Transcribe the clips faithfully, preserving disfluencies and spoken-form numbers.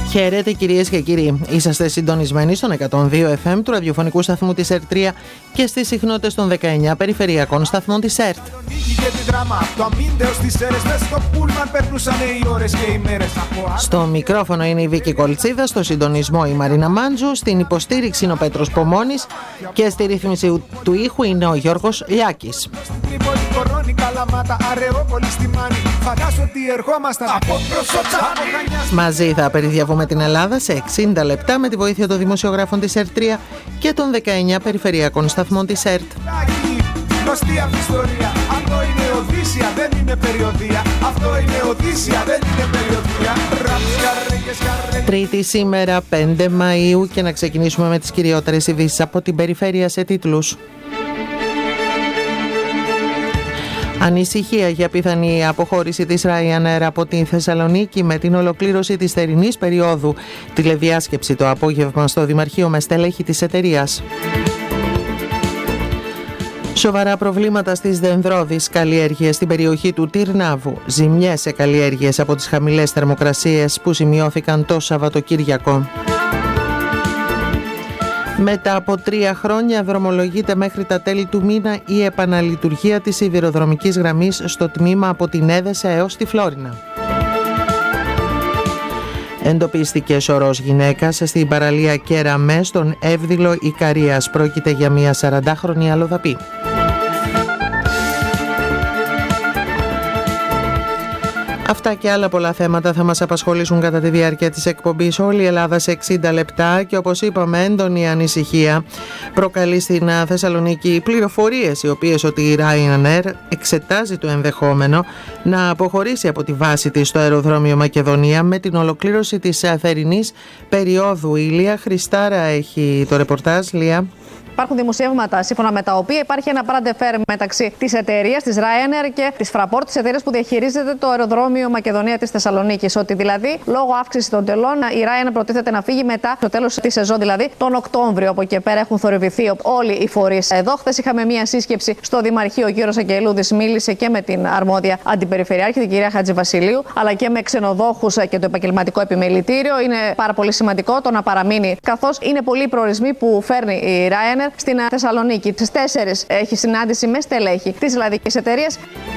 Χαίρετε κυρίες και κύριοι, είσαστε συντονισμένοι στον εκατόν δύο εφ εμ του ραδιοφωνικού σταθμού της ΕΡΤ τρία και στις συχνότητες των δεκαεννιά περιφερειακών σταθμών της ΕΡΤ. Στο μικρόφωνο είναι η Βίκη Κολτσίδα, στο συντονισμό η Μαρίνα Μάντζου, στην υποστήριξη είναι ο Πέτρος Πομώνης και στη ρύθμιση του ήχου είναι ο Γιώργος Λιάκης. Μαζί θα περιδιαβούμε την Ελλάδα σε εξήντα λεπτά με τη βοήθεια των δημοσιογράφων της ΕΡΤ τρία και των δεκαεννιά περιφερειακών σταθμών της ΕΡΤ. Γνωστή αυτή η ιστορία. Αυτό είναι Οδύσσια, δεν είναι περιοδία. Αυτό είναι Οδύσσια, δεν είναι περιοδία. Τρίτη σήμερα, πέντε Μαΐου, και να ξεκινήσουμε με τις κυριότερες ειδήσεις από την περιφέρεια σε τίτλους. Ανησυχία για πιθανή αποχώρηση της Ryanair από τη Θεσσαλονίκη με την ολοκλήρωση της θερινής περίοδου. Τηλεδιάσκεψη το απόγευμα στο Δημαρχείο με στελέχη της εταιρείας. Σοβαρά προβλήματα στις δενδρώδεις καλλιέργειες στην περιοχή του Τυρνάβου. Ζημιές σε καλλιέργειες από τις χαμηλές θερμοκρασίες που σημειώθηκαν το Σαββατοκύριακο. Μετά από τρία χρόνια δρομολογείται μέχρι τα τέλη του μήνα η επαναλειτουργία της σιδηροδρομικής γραμμής στο τμήμα από την Έδεσα έως τη Φλόρινα. Εντοπίστηκε σωρός γυναίκας στην παραλία Κεραμέ στον Εύδηλο Ικαρίας. Πρόκειται για μια σαραντάχρονη αλλοδαπή. Αυτά και άλλα πολλά θέματα θα μας απασχολήσουν κατά τη διάρκεια της εκπομπής. Όλη η Ελλάδα σε εξήντα λεπτά και, όπως είπαμε, έντονη ανησυχία προκαλεί στην Θεσσαλονίκη πληροφορίες οι οποίες ότι η Ryanair εξετάζει το ενδεχόμενο να αποχωρήσει από τη βάση της στο αεροδρόμιο Μακεδονία με την ολοκλήρωση της θερινής περίοδου. Η Λία Χριστάρα έχει το ρεπορτάζ. Λία. Υπάρχουν δημοσιεύματα σύμφωνα με τα οποία υπάρχει ένα πραντεφέρ μεταξύ της εταιρείας, της Ryanair και της Fraport, της εταιρείας που διαχειρίζεται το αεροδρόμιο Μακεδονία της Θεσσαλονίκης. Ότι δηλαδή, λόγω αύξησης των τελών, η Ryanair προτίθεται να φύγει μετά το τέλος της σεζόν, δηλαδή τον Οκτώβριο. Από εκεί πέρα έχουν θορυβηθεί όλοι οι φορείς. Εδώ, χθες είχαμε μία σύσκεψη στο Δημαρχείο. Ο κύριος Αγγελούδης μίλησε και με την αρμόδια αντιπεριφερειάρχη, την κυρία Χατζηβασιλείου, αλλά και με ξενοδόχους και το επαγγελματικό επιμελητήριο. Είναι πάρα πολύ σημαντικό το να παραμείνει, καθώς είναι πολλοί οι προορισμοί που φέρνει η Ryanair στην Θεσσαλονίκη. Τις τέσσερις έχει συνάντηση με στελέχη της ελλαδικής εταιρείας.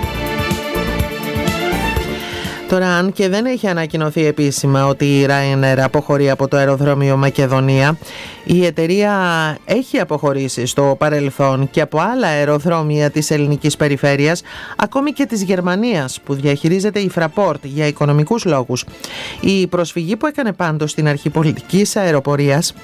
Τώρα, αν και δεν έχει ανακοινωθεί επίσημα ότι η Ryanair αποχωρεί από το αεροδρόμιο Μακεδονία, η εταιρεία έχει αποχωρήσει στο παρελθόν και από άλλα αεροδρόμια της ελληνικής περιφέρειας, ακόμη και της Γερμανίας που διαχειρίζεται η Fraport για οικονομικούς λόγους. Η προσφυγή που έκανε πάντως στην αρχή πολιτικής αεροπορίας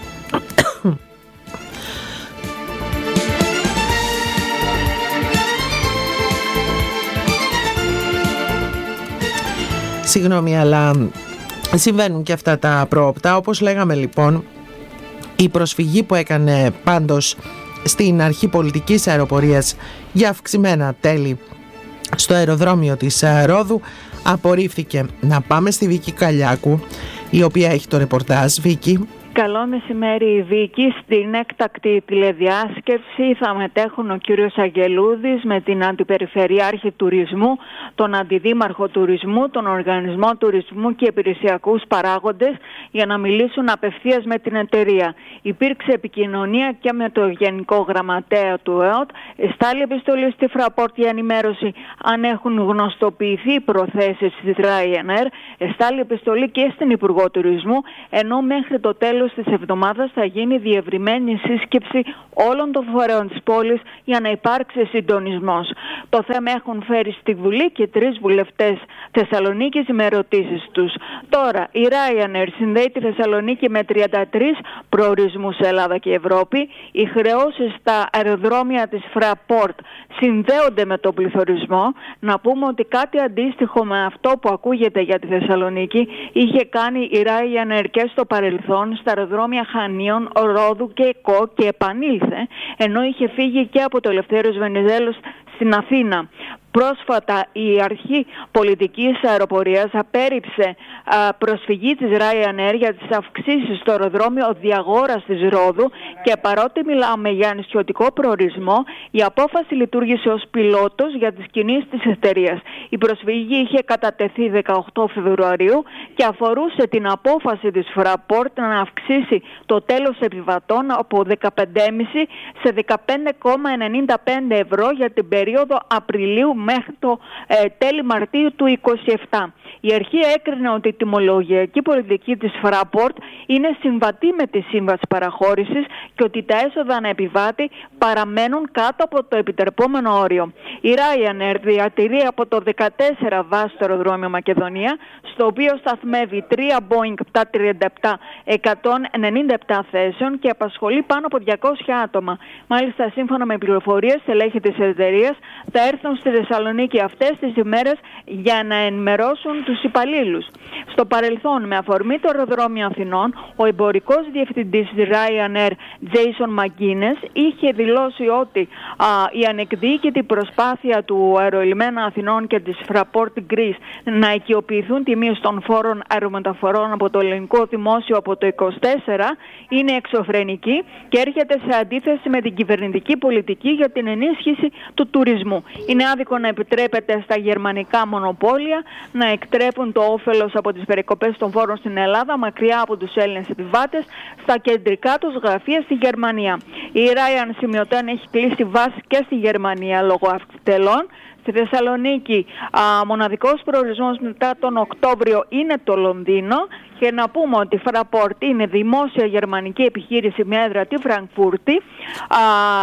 Συγγνώμη, αλλά συμβαίνουν και αυτά τα πρόοπτα. Όπως λέγαμε λοιπόν, η προσφυγή που έκανε πάντως στην αρχή πολιτικής αεροπορίας για αυξημένα τέλη στο αεροδρόμιο της Ρόδου απορρίφθηκε. Να πάμε στη Βίκη Καλιάκου, η οποία έχει το ρεπορτάζ. Βίκη. Καλό μεσημέρι, Βίκη. Στην έκτακτη τηλεδιάσκεψη θα μετέχουν ο κύριος Αγγελούδης με την Αντιπεριφερειάρχη Τουρισμού, τον Αντιδήμαρχο Τουρισμού, τον Οργανισμό Τουρισμού και υπηρεσιακούς παράγοντες για να μιλήσουν απευθείας με την εταιρεία. Υπήρξε επικοινωνία και με το Γενικό Γραμματέα του ΕΟΤ. Εστάλει επιστολή στη Fraport για ενημέρωση αν έχουν γνωστοποιηθεί οι προθέσεις της Ryanair. Εστάλει επιστολή και στην Υπουργό Τουρισμού, ενώ μέχρι το τέλος της εβδομάδας θα γίνει διευρυμένη σύσκεψη όλων των φορέων της πόλης για να υπάρξει συντονισμός. Το θέμα έχουν φέρει στη Βουλή και τρεις βουλευτές Θεσσαλονίκης με ερωτήσεις τους. Τώρα, η Ryanair συνδέει τη Θεσσαλονίκη με τριάντα τρεις προορισμούς σε Ελλάδα και Ευρώπη. Οι χρεώσεις στα αεροδρόμια της Fraport συνδέονται με τον πληθωρισμό. Να πούμε ότι κάτι αντίστοιχο με αυτό που ακούγεται για τη Θεσσαλονίκη είχε κάνει η Ryanair και στο παρελθόν στα αεροδρόμια Χανίων, Ρόδου και Εκώ και επανήλθε, ενώ είχε φύγει και από το Ελευθέριος Βενιζέλος στην Αθήνα. Πρόσφατα η αρχή πολιτικής αεροπορίας απέρριψε α, προσφυγή της Ryanair για τις αυξήσεις στο αεροδρόμιο Διαγόρας της Ρόδου και παρότι μιλάμε για νησιωτικό προορισμό, η απόφαση λειτουργήσε ως πιλότος για τις κινήσεις της εταιρείας. Η προσφυγή είχε κατατεθεί δεκαοκτώ Φεβρουαρίου και αφορούσε την απόφαση της Fraport να αυξήσει το τέλος επιβατών από δεκαπέντε κόμμα πέντε σε δεκαπέντε κόμμα ενενήντα πέντε ευρώ για την περίοδο Απριλίου μέχρι το ε, τέλη Μαρτίου του είκοσι επτά. Η αρχή έκρινε ότι η τιμολογιακή πολιτική της Fraport είναι συμβατή με τη σύμβαση παραχώρησης και ότι τα έσοδα ανά επιβάτη παραμένουν κάτω από το επιτρεπόμενο όριο. Η Ryanair διατηρεί από το δεκατέσσερα βάση στο αεροδρόμιο Μακεδονία, στο οποίο σταθμεύει τρία Boeing επτακόσια τριάντα επτά εκατόν ενενήντα επτά θέσεων και απασχολεί πάνω από διακόσια άτομα. Μάλιστα, σύμφωνα με πληροφορίες, στελέχη της εταιρείας θα έρθουν στη Θεσσαλονίκη αυτές τις ημέρες για να ενημερώσουν τους υπαλλήλους. Στο παρελθόν, με αφορμή το αεροδρόμιο Αθηνών, ο εμπορικός διευθυντής της Ryanair, Jason McGuinness, είχε δηλώσει ότι α, η ανεκδίκητη προσπάθεια του αερολιμένα Αθηνών και της Fraport Greece να οικειοποιηθούν τη μείωση των φόρων αερομεταφορών από το ελληνικό δημόσιο από το είκοσι τέσσερα είναι εξωφρενική και έρχεται σε αντίθεση με την κυβερνητική πολιτική για την ενίσχυση του τουρισμού. Είναι άδικο να επιτρέπεται στα γερμανικά μονοπόλια να εκτρέπουν το όφελος από τις περικοπές των φόρων στην Ελλάδα μακριά από τους Έλληνες επιβάτες στα κεντρικά τους γραφεία στη Γερμανία. Η Ryanair σημειωτέων έχει κλείσει βάση και στη Γερμανία λόγω αυτιτελών. Στη Θεσσαλονίκη α, μοναδικός προορισμός μετά τον Οκτώβριο είναι το Λονδίνο και να πούμε ότι η Fraport είναι δημόσια γερμανική επιχείρηση με έδρα τη Φραγκφούρτη. Α,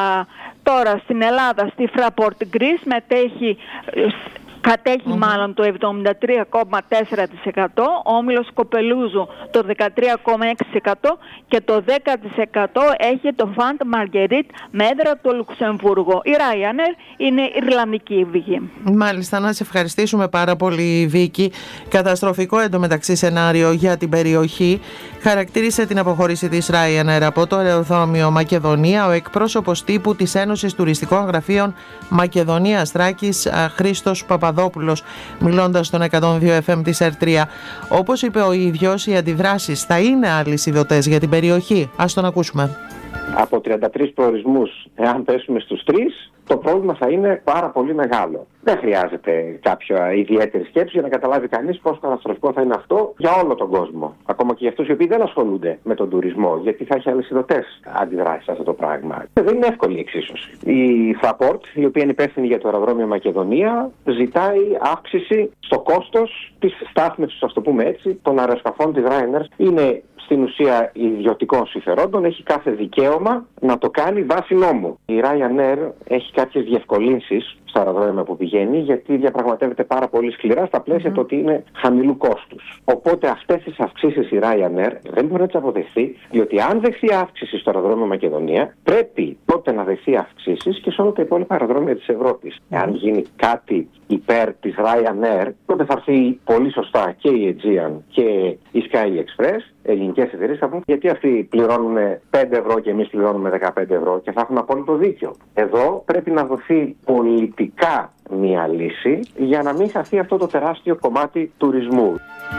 τώρα στην Ελλάδα στη Fraport Greece μετέχει... Κατέχει mm-hmm. μάλλον το εβδομήντα τρία κόμμα τέσσερα τοις εκατό, ο όμιλος Κοπελούζου το δεκατρία κόμμα έξι τοις εκατό και το δέκα τοις εκατό έχει το Φαντ Μαργκερίτ με έδρα το Λουξεμβούργο. Η Ryanair είναι Ιρλανδική, Βίκη. Μάλιστα, να σε ευχαριστήσουμε πάρα πολύ, Βίκη. Καταστροφικό εντωμεταξύ σενάριο για την περιοχή. Χαρακτήρισε την αποχώρηση της Ryanair από το αεροδρόμιο Μακεδονία ο εκπρόσωπος τύπου της Ένωσης Τουριστικών Γραφείων Μακεδονίας Θράκης, Χρήστος Παπαδόπουλος, μιλώντας στον εκατόν δύο εφ εμ της ερ τρία. Όπως είπε ο ίδιος, οι αντιδράσεις θα είναι αλυσιδωτές για την περιοχή. Ας τον ακούσουμε. Από τριάντα τρεις προορισμούς, εάν πέσουμε στους τρεις, το πρόβλημα θα είναι πάρα πολύ μεγάλο. Δεν χρειάζεται κάποια ιδιαίτερη σκέψη για να καταλάβει κανείς πόσο καταστροφικό θα είναι αυτό για όλο τον κόσμο. Ακόμα και για αυτούς οι οποίοι δεν ασχολούνται με τον τουρισμό, γιατί θα έχει αλυσιδωτές αντιδράσεις αυτό το πράγμα. Δεν είναι εύκολη η εξίσωση. Η Fraport, η οποία είναι υπεύθυνη για το αεροδρόμιο Μακεδονία, ζητάει αύξηση στο κόστος της στάθμευσης, ας το πούμε έτσι, των αεροσκαφών της Ryanair. Είναι στην ουσία ιδιωτικών συμφερόντων, έχει κάθε δικαίωμα να το κάνει βάσει νόμου. Η Ryanair έχει κάποιες διευκολύνσεις στα αεροδρόμια που πηγαίνει, γιατί διαπραγματεύεται πάρα πολύ σκληρά στα πλαίσια mm. του ότι είναι χαμηλού κόστους. Οπότε αυτές τις αυξήσεις η Ryanair δεν μπορεί να τις αποδεχθεί, διότι αν δεχθεί αύξηση στο αεροδρόμιο Μακεδονία, πρέπει τότε να δεχθεί αυξήσεις και σε όλα τα υπόλοιπα αεροδρόμια της Ευρώπης. Mm. Εάν γίνει κάτι υπέρ της Ryanair, τότε θα έρθει πολύ σωστά και η Aegean και η Sky Express, ελληνικές εταιρείες, θα πούν γιατί αυτοί πληρώνουν πέντε ευρώ και εμείς πληρώνουμε δεκαπέντε ευρώ και θα έχουν απόλυτο δίκιο. Εδώ πρέπει να δοθεί πολιτικά μία λύση για να μην χαθεί αυτό το τεράστιο κομμάτι τουρισμού.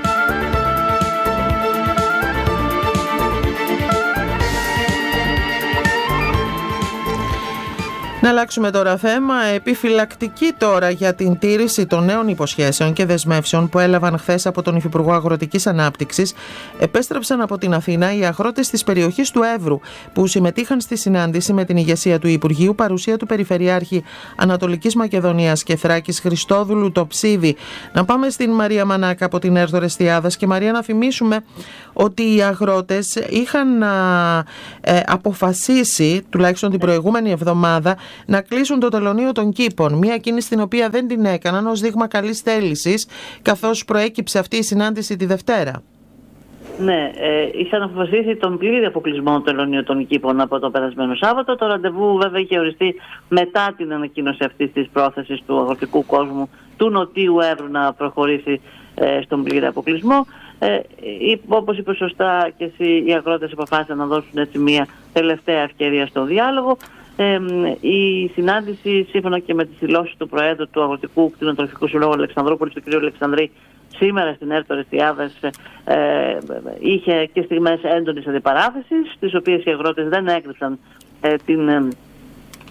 Να αλλάξουμε τώρα θέμα. Επιφυλακτική τώρα για την τήρηση των νέων υποσχέσεων και δεσμεύσεων που έλαβαν χθες από τον Υφυπουργό Αγροτικής Ανάπτυξης, επέστρεψαν από την Αθήνα οι αγρότες της περιοχής του Εύρου που συμμετείχαν στη συνάντηση με την ηγεσία του Υπουργείου, παρουσία του Περιφερειάρχη Ανατολικής Μακεδονίας και Θράκης Χριστόδουλου Τοψίδη. Να πάμε στην Μαρία Μανάκα από την Έρθο Ρεστιάδας. Και Μαρία, να θυμίσουμε ότι οι αγρότες είχαν ε, αποφασίσει, τουλάχιστον την προηγούμενη εβδομάδα, να κλείσουν το τελωνείο των Κήπων. Μια κίνηση την οποία δεν την έκαναν ως δείγμα καλής θέλησης, καθώς προέκυψε αυτή η συνάντηση τη Δευτέρα. Ναι, ε, είχαν αποφασίσει τον πλήρη αποκλεισμό των τελωνίων των Κήπων από το περασμένο Σάββατο. Το ραντεβού βέβαια είχε οριστεί μετά την ανακοίνωση αυτής της πρόθεσης του αγροτικού κόσμου του Νοτίου Εύρου να προχωρήσει ε, στον πλήρη αποκλεισμό. Ε, όπως είπε σωστά και εσύ, οι αγρότες αποφάσισαν να δώσουν έτσι μια τελευταία ευκαιρία στο διάλογο. Ε, η συνάντηση, σύμφωνα και με τις δηλώσεις του Προέδρου του Αγροτικού Κτηνοτροφικού Συλλόγου Αλεξανδρούπολης, του κ. Αλεξανδρή, σήμερα στην Έρθο Ρεστιάδας, ε, είχε και στιγμές έντονης αντιπαράθεσης, τις οποίες οι αγρότες δεν έκρυψαν ε, την, ε,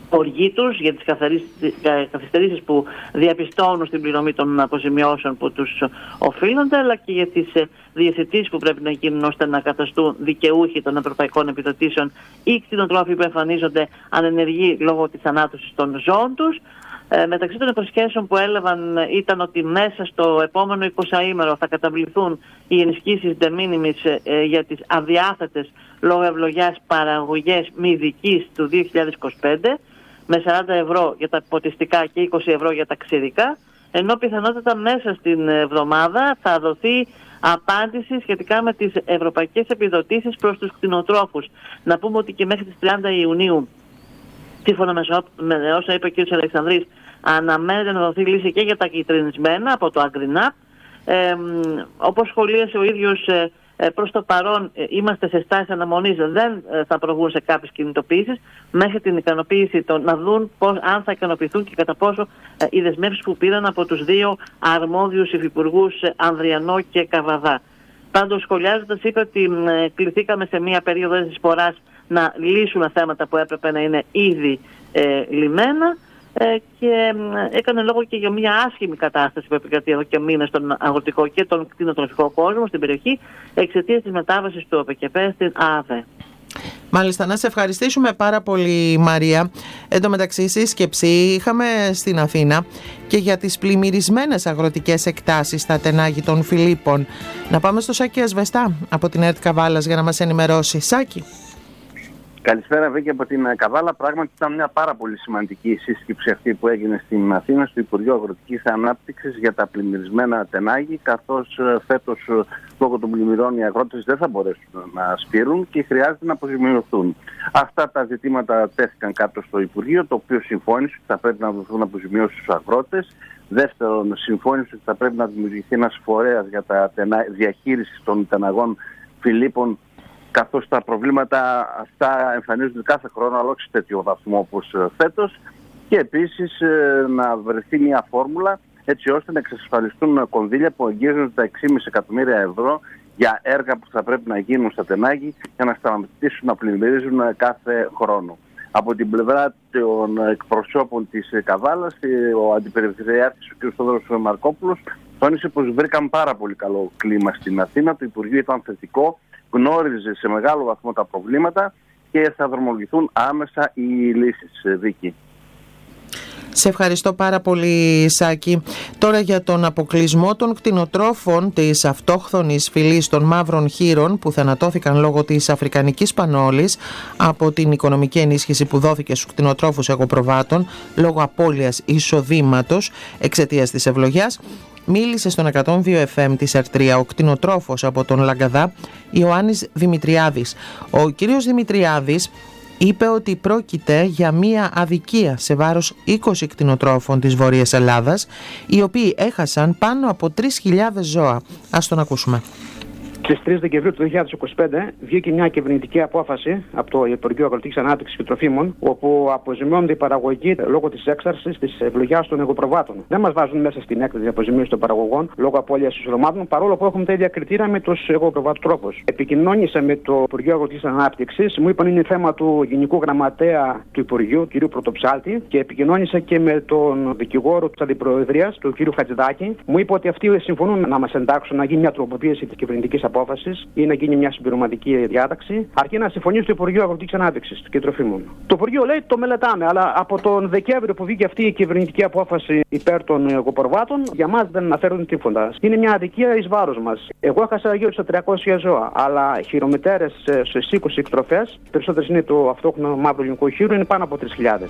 οργή τους, για τις καθυστερήσεις που διαπιστώνουν στην πληρωμή των αποζημιώσεων που τους οφείλονται, αλλά και για τις διευθετήσεις που πρέπει να γίνουν ώστε να καταστούν δικαιούχοι των ευρωπαϊκών επιδοτήσεων ή κτηνοτρόφοι που εμφανίζονται ανενεργοί λόγω της ανάτωσης των ζώων τους. Ε, μεταξύ των υποσχέσεων που έλαβαν ήταν ότι μέσα στο επόμενο εικοσαήμερο θα καταβληθούν οι ενισχύσεις de minimis ε, για τις αδιάθετες λόγω ευλογιάς παραγωγές μη ειδικής του δύο χιλιάδες είκοσι πέντε, με σαράντα ευρώ για τα ποτιστικά και είκοσι ευρώ για τα ξηρικά, ενώ πιθανότατα μέσα στην εβδομάδα θα δοθεί απάντηση σχετικά με τις ευρωπαϊκές επιδοτήσεις προς τους κτηνοτρόφους. Να πούμε ότι και μέχρι τις τριάντα Ιουνίου, σύμφωνα με όσα είπε ο κ. Αλεξανδρής, αναμένεται να δοθεί λύση και για τα κυτρινισμένα από το Αγκρινάπ. Ε, όπως σχολίασε ο ίδιος, ε, προς το παρόν ε, είμαστε σε στάση αναμονής, δεν ε, θα προβούν σε κάποιες κινητοποιήσεις μέχρι την ικανοποίηση των, να δουν πώς, αν θα ικανοποιηθούν και κατά πόσο ε, οι δεσμεύσεις που πήραν από τους δύο αρμόδιους υφυπουργούς ε, Ανδριανό και Καβαδά. Πάντως, σχολιάζοντας, είπε ότι ε, κληθήκαμε σε μία περίοδο της σποράς να λύσουμε θέματα που έπρεπε να είναι ήδη ε, λυμμένα ε, και ε, έκανε λόγο και για μια άσχημη κατάσταση που επικρατεί εδώ και μήνες στον αγροτικό και τον κτηνοτροφικό κόσμο στην περιοχή εξαιτίας της μετάβασης του ΟΠΕΚΕΠΕ στην ΑΔΕ. Μάλιστα, να σε ευχαριστήσουμε πάρα πολύ, Μαρία. Εν τω μεταξύ, σύσκεψη είχαμε στην Αθήνα και για τις πλημμυρισμένες αγροτικές εκτάσεις στα τενάγη των Φιλίππων. Να πάμε στο Σάκη Ασβεστά από την ΕΡΤ Καβάλας για να μας ενημερώσει. Σάκη. Καλησπέρα, Βίκη, από την Καβάλα. Πράγματι ήταν μια πάρα πολύ σημαντική σύσκεψη αυτή που έγινε στην Αθήνα, στο Υπουργείο Αγροτικής Ανάπτυξης, για τα πλημμυρισμένα τενάγη, καθώς φέτος λόγω των πλημμυρών οι αγρότες δεν θα μπορέσουν να σπείρουν και χρειάζεται να αποζημιωθούν. Αυτά τα ζητήματα τέθηκαν κάτω στο Υπουργείο, το οποίο συμφώνησε ότι θα πρέπει να δοθούν αποζημιώσεις στους αγρότες. Δεύτερον, συμφώνησε ότι θα πρέπει να δημιουργηθεί ένας φορέας για τα τενα... διαχείριση των τεναγών Φιλίππων, καθώς τα προβλήματα αυτά εμφανίζονται κάθε χρόνο, αλλά όχι σε τέτοιο βαθμό όπως φέτος. Και επίσης να βρεθεί μια φόρμουλα έτσι ώστε να εξασφαλιστούν κονδύλια που αγγίζουν τα έξι κόμμα πέντε εκατομμύρια ευρώ για έργα που θα πρέπει να γίνουν στα τενάγη για να σταματήσουν να πλημμυρίζουν κάθε χρόνο. Από την πλευρά των εκπροσώπων της Καβάλας, ο Αντιπεριφερειάρχης, ο κ. Στόδωρος Μαρκόπουλος, τόνισε πως βρήκαν πάρα πολύ καλό κλίμα στην Αθήνα. Το Υπουργείο ήταν θετικό, γνώριζε σε μεγάλο βαθμό τα προβλήματα και θα δρομολογηθούν άμεσα οι λύσεις, Βίκη. Σε ευχαριστώ πάρα πολύ, Σάκη. Τώρα για τον αποκλεισμό των κτηνοτρόφων της αυτόχθονης φυλής των μαύρων χήρων που θανατώθηκαν λόγω της αφρικανικής πανόλης από την οικονομική ενίσχυση που δόθηκε στους κτηνοτρόφους εγωπροβάτων λόγω απώλειας εισοδήματος εξαιτίας της ευλογιάς, μίλησε στον εκατόν δύο εφ εμ της Ερτρία ο κτηνοτρόφος από τον Λαγκαδά, Ιωάννης Δημητριάδης. Ο κύριος Δημητριάδης είπε ότι πρόκειται για μία αδικία σε βάρος είκοσι κτηνοτρόφων της Βόρειας Ελλάδας, οι οποίοι έχασαν πάνω από τρεις χιλιάδες ζώα. Ας τον ακούσουμε. Στις τρεις Δεκεμβρίου του δύο χιλιάδες είκοσι πέντε βγήκε μια κυβερνητική απόφαση από το Υπουργείο Αγροτικής Ανάπτυξης και Τροφίμων, όπου αποζημιώνονται οι παραγωγοί λόγω της έξαρσης της ευλογιάς των εγωπροβάτων. Δεν μας βάζουν μέσα στην έκθεση αποζημίωση των παραγωγών λόγω απώλειας εισοδημάτων, παρόλο που έχουμε τα ίδια κριτήρια με τους εγωπροβατοτρόφους. Επικοινώνησα με το Υπουργείο Αγροτικής Ανάπτυξης, μου είπαν είναι θέμα του Γενικού Γραμματέα του Υπουργείου, κ. Πρωτοψάλτη, και επικοινώνησα και με τον δικηγόρο της Αντιπροεδρίας, του κ. Χατζηδάκη. Μου είπε ότι αυτοί συμφωνούν να μας εντάξουν, να γίνει μια τροποποίηση της κυβερνητικής απόφασης ή να γίνει μια συμπληρωματική διάταξη, αρκεί να συμφωνήσει το Υπουργείο Αγροτικής Ανάπτυξης και Τροφίμων. Το Υπουργείο λέει το μελετάμε, αλλά από τον Δεκέμβριο που βγήκε αυτή η κυβερνητική απόφαση υπέρ των εγωπροβάτων, για μας δεν αναφέρουν τίποτα. Είναι μια αδικία εις βάρος μας. Εγώ έχασα γύρω στα τριακόσια ζώα, αλλά χειρομετέρες σε είκοσι εκτροφές, περισσότερες είναι το αυτόχθονο μαύρο ελληνικό χείρο, είναι πάνω από τρεις χιλιάδες.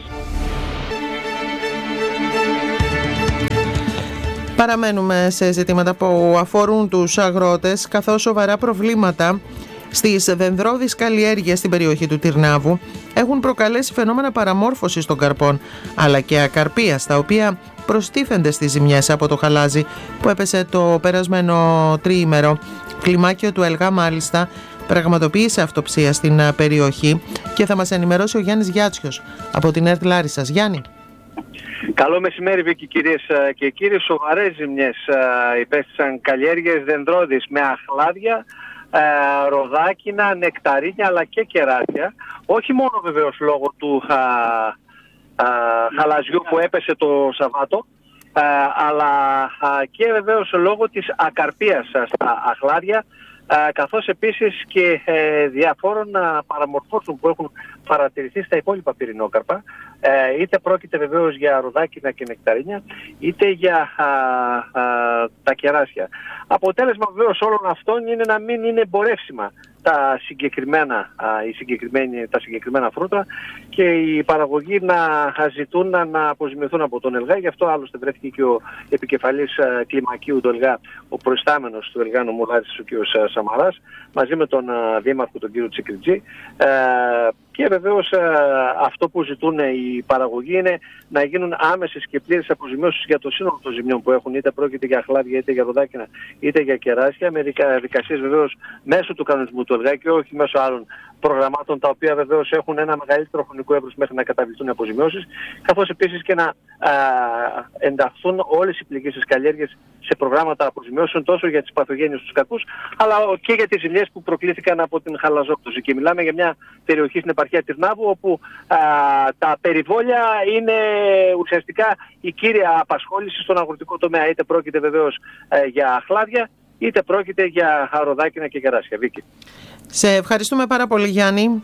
Παραμένουμε σε ζητήματα που αφορούν τους αγρότες, καθώς σοβαρά προβλήματα στις δενδρώδεις καλλιέργειες στην περιοχή του Τυρνάβου έχουν προκαλέσει φαινόμενα παραμόρφωσης των καρπών, αλλά και ακαρπίας, τα οποία προστίθενται στις ζημιές από το χαλάζι που έπεσε το περασμένο τριήμερο. Κλιμάκιο του Ελγά μάλιστα πραγματοποίησε αυτοψία στην περιοχή και θα μας ενημερώσει ο Γιάννης Γιάτσιος από την ΕΡΤ Λάρισσας. Γιάννη. Καλό μεσημέρι, Βίκη, κυρίες και κύριοι. Σοβαρές ζημιές υπέστησαν καλλιέργειες δενδρώδεις με αχλάδια, ροδάκινα, νεκταρίνια αλλά και κεράσια. Όχι μόνο βεβαίως λόγω του, α, α, χαλαζιού που έπεσε το Σαββάτο, α, αλλά α, και βεβαίως λόγω της ακαρπίας στα αχλάδια, α, καθώς επίσης και ε, διαφόρων α, παραμορφώσεων που έχουν παρατηρηθεί στα υπόλοιπα πυρηνόκαρπα, ε, είτε πρόκειται βεβαίως για ροδάκινα και νεκταρίνια, είτε για α, α, τα κεράσια. Αποτέλεσμα βεβαίως όλων αυτών είναι να μην είναι εμπορεύσιμα τα συγκεκριμένα, α, οι συγκεκριμένοι, τα συγκεκριμένα φρούτα και οι παραγωγοί να ζητούν να, να αποζημιωθούν από τον ΕΛΓΑ. Γι' αυτό άλλωστε βρέθηκε και ο επικεφαλής α, κλιμακίου του ΕΛΓΑ, ο προϊστάμενος του ΕΛΓΑ νομολάτης, ο κ. Σαμαράς, μαζί με τον α, δήμαρχο, τον κ. Τσικριτζή. Ε, και βεβαίως α, αυτό που ζητούν οι παραγωγοί είναι να γίνουν άμεσες και πλήρες αποζημιώσεις για το σύνολο των ζημιών που έχουν, είτε πρόκειται για αχλάδια, είτε για ροδάκινα, είτε για κεράσια, με δικασίες βεβαίως μέσω του κανονισμού του ΕΛΓΑ και όχι μέσω άλλων προγραμμάτων, τα οποία βεβαίως έχουν ένα μεγαλύτερο χρονικό εύρος μέχρι να καταβληθούν οι αποζημιώσεις, καθώς επίσης και να α, ενταχθούν όλες οι πληγήσεις καλλιέργειες σε προγράμματα αποζημιώσεων τόσο για τις παθογένειες τους κακούς, αλλά και για τις ζημιές που προκλήθηκαν από την χαλαζόπτωση. Και μιλάμε για μια περιοχή στην επαρχία Τυρνάβου, όπου α, τα περιβόλια είναι ουσιαστικά η κύρια απασχόληση στον αγροτικό τομέα. Είτε πρόκειται βεβαίως α, για αχλάδια, είτε πρόκειται για ροδάκινα και κεράσια. Βίκη. Σε ευχαριστούμε πάρα πολύ, Γιάννη.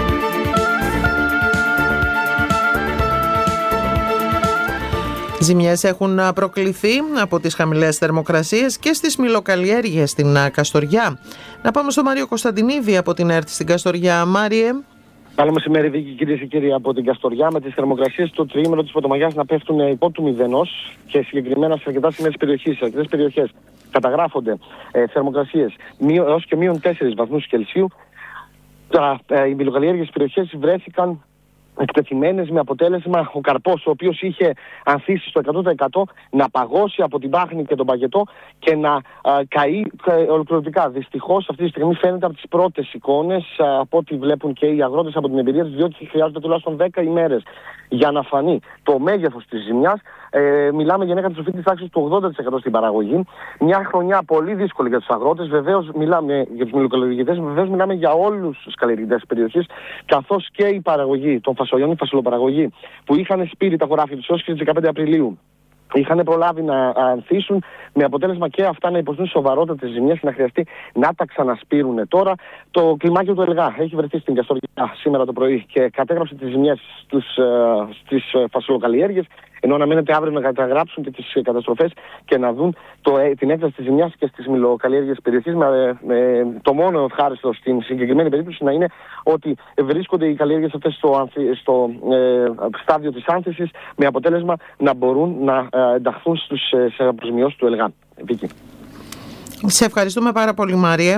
Ζημιές έχουν προκληθεί από τις χαμηλές θερμοκρασίες και στις μυλοκαλλιέργειες στην Καστοριά. Να πάμε στο Μάριο Κωνσταντινίδη από την ΕΡΤ στην Καστοριά. Μάριε. Καλό μεσημέρι, Βίκη, κυρίες και κύριοι, από την Καστοριά, με τις θερμοκρασίες του τριήμερο της Πρωτομαγιάς να πέφτουν υπό του μηδενός και συγκεκριμένα σε αρκετά σημεία της περιοχής. Σε αρκετές περιοχές καταγράφονται ε, θερμοκρασίες έως και μείον τέσσερις βαθμούς Κελσίου. Τα, ε, οι μιλοκαλλιέργειες περιοχές βρέθηκαν εκτεθειμένες, με αποτέλεσμα ο καρπός, ο οποίος είχε ανθίσει στο εκατό τοις εκατό, να παγώσει από την πάχνη και τον παγετό και να α, καεί α, ολοκληρωτικά. Δυστυχώς αυτή τη στιγμή φαίνεται από τις πρώτες εικόνες, α, από ό,τι βλέπουν και οι αγρότες από την εμπειρία τους, διότι χρειάζονται τουλάχιστον δέκα ημέρες για να φανεί το μέγεθος της ζημιάς. Ε, μιλάμε για μια καταστροφή της τάξης του ογδόντα τοις εκατό στην παραγωγή. Μια χρονιά πολύ δύσκολη για τους αγρότες. Βεβαίως μιλάμε για τους μιλοκαλλιεργητές, βεβαίως μιλάμε για όλους τους καλλιεργητές της περιοχής, καθώς και η παραγωγή των φασολιών, η φασολοπαραγωγή, που είχαν σπείρει τα χωράφια τους έως και τις δεκαπέντε Απριλίου. Είχαν προλάβει να ανθίσουν, με αποτέλεσμα και αυτά να υποστούν σοβαρότατες ζημιές και να χρειαστεί να τα ξανασπείρουν. Τώρα το κλιμάκιο του ΕΛΓΑ έχει βρεθεί στην Καστοριά σήμερα το πρωί και κατέγραψε τις ζημιές στις φασολοκαλλιέργειες, ενώ αναμένεται αύριο να καταγράψουν και τις καταστροφές και να δουν το, την έκταση της ζημιάς και στις μιλοκαλλιέργειες περιοχής. Με, με, το μόνο ευχάριστο στην συγκεκριμένη περίπτωση να είναι ότι βρίσκονται οι καλλιέργειες αυτές στο, στο ε, στάδιο της άνθησης, με αποτέλεσμα να μπορούν να ε, ενταχθούν στους, σε αποζημιώσεις του ΕΛΓΑ. Βίκη. Σε ευχαριστούμε πάρα πολύ, Μάριε.